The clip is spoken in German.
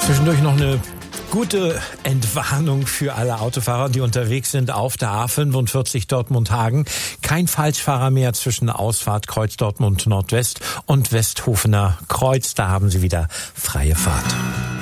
Zwischendurch noch eine gute Entwarnung für alle Autofahrer, die unterwegs sind auf der A45 Dortmund-Hagen. Kein Falschfahrer mehr zwischen Ausfahrt Kreuz Dortmund Nordwest und Westhofener Kreuz. Da haben Sie wieder freie Fahrt.